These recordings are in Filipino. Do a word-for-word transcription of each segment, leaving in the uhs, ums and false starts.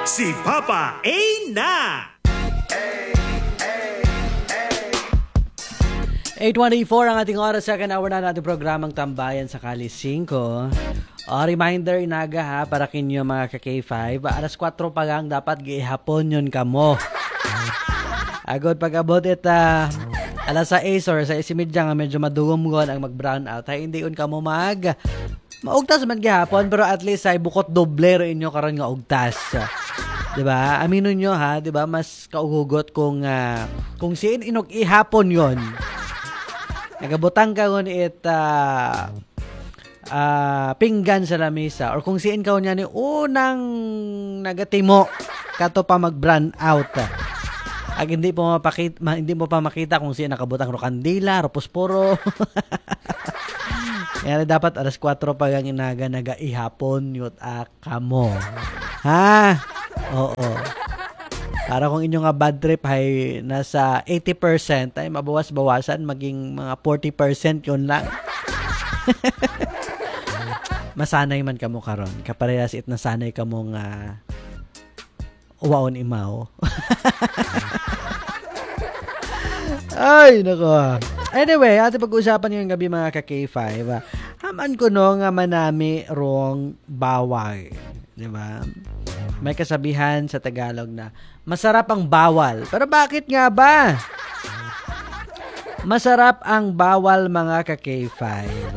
Si Papa A na! eight twenty-four ang ating oras, second hour na natin programang Tambayan sa Kali cinco. O, reminder inaga ha, para kinyo mga ka-K five, alas kwatro pa lang dapat gihapon yun kamo. Agod pag-abot it, uh, alas sais or sa isimidya nga medyo madugom gon ang mag-brown out. Ay hindi yun kamo mag maugtas man gihapon, pero at least ay bukot doble ro inyo karon nga ugtas. Diba? Amino nyo ha, diba? Mas kaugugot kung uh, kung siin inog ihapon yon. Nagabutang ka ngun it uh, uh, pinggan sa lamesa or kung siin ka niya ni unang nagatimo kato pa mag-brand out. Ag hindi po mapakita, ma, hindi mo pa makita kung siin nakabutang ro kandila, ro posporo. Kaya dapat alas kwatro pa gang inaga nagaihapon yut akamo. Ha? Oo. Para kung inyong nga bad trip ay nasa eighty percent ay mabawas-bawasan maging mga forty percent yun lang. Masanay man kamo karon. Kaparehas it nasanay kamo nga uwaon imaw. Ay, nako. Anyway, ating pag-usapan ngayong gabi mga ka-K five. Haman ko no nga manami rong bawal. Diba? May kasabihan sa Tagalog na masarap ang bawal. Pero bakit nga ba? Masarap ang bawal mga ka-K five.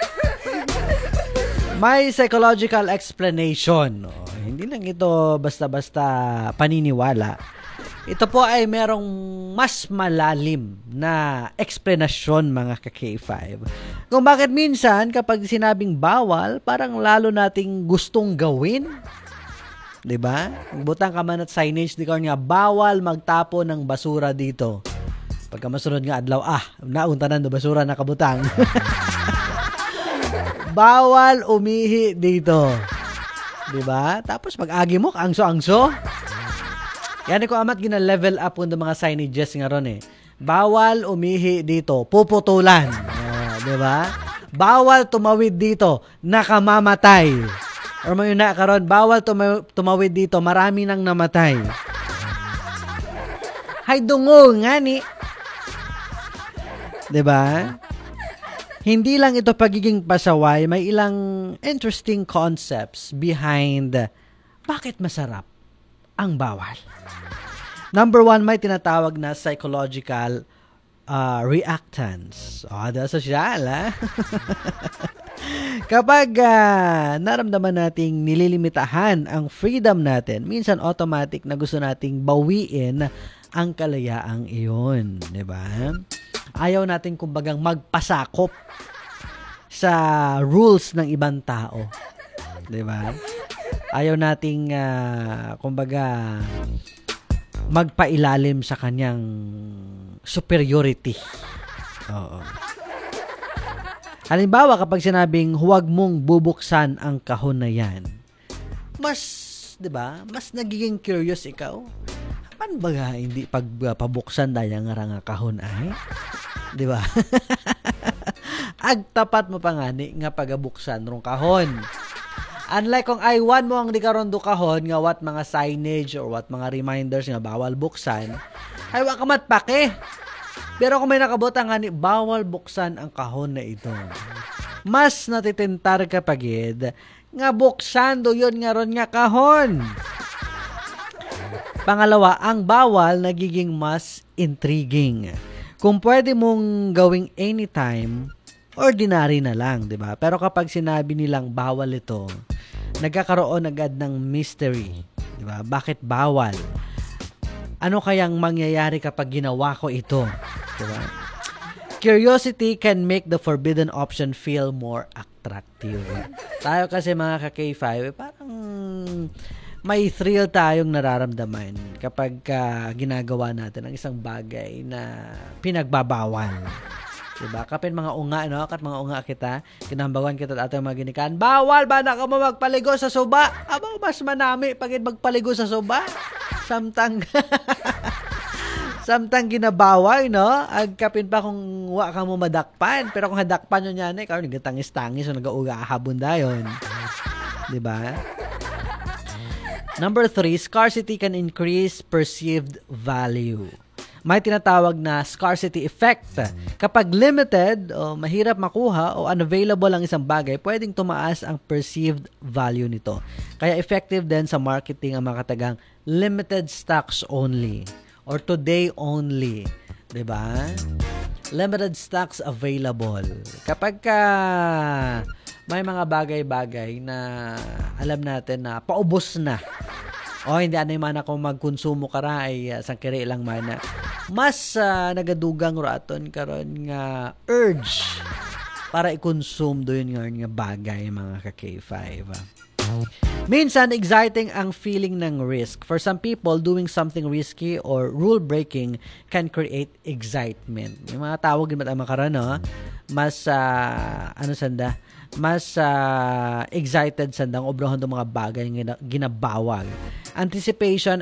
May psychological explanation. Oh, hindi lang ito basta-basta paniniwala. Ito po ay merong mas malalim na explanation mga ka-K five. Kung bakit minsan kapag sinabing bawal, parang lalo nating gustong gawin. 'Di ba? Butang ka man at signage di ka nga bawal magtapo ng basura dito. Pagka masunod nga adlaw, ah, nauntanan do basura nakabutang. Bawal umihi dito. 'Di ba? Tapos pag-agi mo angso-angso. Yan ko amat gina-level up kundo mga signages nga ron eh. Bawal umihi dito, puputulan. Uh, 'di ba? Bawal tumawid dito, nakamamatay. Or may na karon, bawal tumaw- tumawid dito, marami nang namatay. Hay dungo nga ni. 'Di ba? Hindi lang ito pagiging pasaway, may ilang interesting concepts behind bakit masarap ang bawal. Number one, may tinatawag na psychological uh, reactance. O, oh, ada sosyal, ha? Kapag uh, naramdaman nating nililimitahan ang freedom natin, minsan automatic na gusto nating bawiin ang kalayaang iyon. Diba? Ayaw natin kumbagang magpasakop sa rules ng ibang tao. Diba? Ayaw nating uh, kumbaga magpailalim sa kanyang superiority. Oo. Halimbawa, kapag sinabing huwag mong bubuksan ang kahon na yan, mas, di ba, mas nagiging curious ikaw. Paano ba nga hindi pag uh, pabuksan dahil nga nga kahon ay? Di ba? Agtapat mo pa nga ni nga pagabuksan rong kahon. Unlike kung ay one mo ang di karon do kahon nga what mga signage or what mga reminders nga bawal buksan, ay wa ka matpake. Pero kung may nakabutang nga ni bawal buksan ang kahon na ito, mas natitentar ka pagid nga buksan do yun nga ron nga kahon. Pangalawa, ang bawal nagiging mas intriguing. Kung pwede mong gawing anytime, ordinary na lang, di ba? Pero kapag sinabi nilang bawal ito, nagkakaroon agad ng mystery, di ba? Bakit bawal? Ano kayang mangyayari kapag ginawa ko ito? Di ba? Curiosity can make the forbidden option feel more attractive. Tayo kasi mga ka-K five, parang may thrill tayong nararamdaman kapag uh, ginagawa natin ang isang bagay na pinagbabawal. Diba? Kapin mga unga, no? Kat mga unga kita, kinambawan kita at atong mga ginikan, bawal ba na ka mo magpaligo sa suba? Aba, mas manami pagid magpaligo sa suba. Samtang, samtang ginabawal, no? Agkapin pa kung wa ka mo madakpan. Pero kung hadakpan nyo niyan, eh, karon nagtangis-tangis o nag-auga habon dayon. Diba? Number three, scarcity can increase perceived value. May tinatawag na scarcity effect. Kapag limited o mahirap makuha o unavailable ang isang bagay, pwedeng tumaas ang perceived value nito. Kaya effective din sa marketing ang mga katagang limited stocks only or today only. Diba? Limited stocks available. Kapag ka may mga bagay-bagay na alam natin na paubos na, o hindi ano yung mana kung magkonsumo ka ra ay uh, sangkiri lang mana. Mas uh, nagadugang raton karon nga urge para i-consume do yun nga bagay mga ka-K five. Minsan, exciting ang feeling ng risk. For some people, doing something risky or rule-breaking can create excitement. Yung mga tawag din ang makaroon, no? Mas, uh, ano sanda, mas uh, excited sandang obrahan ng mga bagay na ginabawal. Anticipation